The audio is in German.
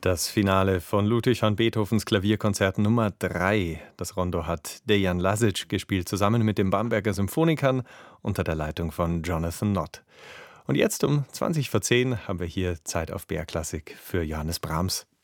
Das Finale von Ludwig van Beethovens Klavierkonzert Nummer 3. Das Rondo hat Dejan Lazic gespielt, zusammen mit den Bamberger Symphonikern unter der Leitung von Jonathan Nott. Und jetzt um 20 vor 10 haben wir hier Zeit auf BR Klassik für Johannes Brahms.